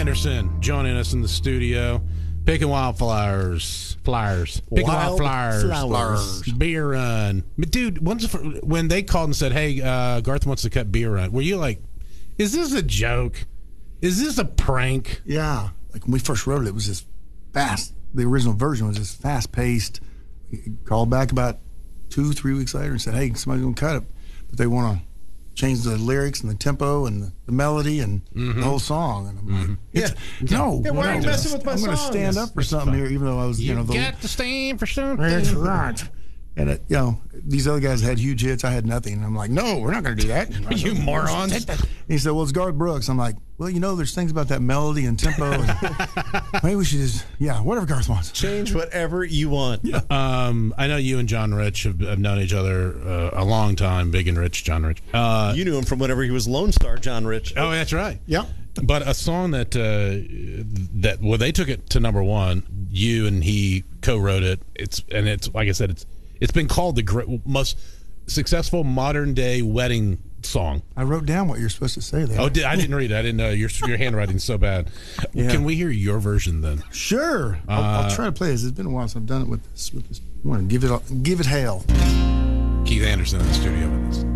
Anderson joining us in the studio. Picking wildflowers. Picking wildflowers. Beer run. But dude, when they called and said, hey, Garth wants to cut beer run, were you like, is this a joke? Is this a prank? Yeah. Like when we first wrote it, it was just fast. The original version was just fast-paced. We called back about 2-3 weeks later and said, hey, somebody's going to cut it. But they want to change the lyrics and the tempo and the melody and the whole song. And I'm like, no. Yeah, why are you messing with my song? I'm going to stand up for something here, even though I was, You got to stand for something. That's right. And, these other guys had huge hits. I had nothing. And I'm like, no, we're not going to do that. You morons. And he said, well, it's Garth Brooks. I'm like, well, there's things about that melody and tempo. And maybe we should just, whatever Garth wants. Change whatever you want. Yeah. I know you and John Rich have known each other a long time. Big and Rich, John Rich. You knew him from whenever he was Lone Star John Rich. Oh, that's right. Yep. But a song that they took it to number one. You and he co-wrote it. It's like I said, it's been called the most successful modern day wedding song. I wrote down what you're supposed to say there. Oh, I didn't read it. I didn't know. Your handwriting's so bad. Yeah. Can we hear your version then? Sure. I'll try to play this. It's been a while since I've done it with this one. Give it hail. Keith Anderson in the studio with us.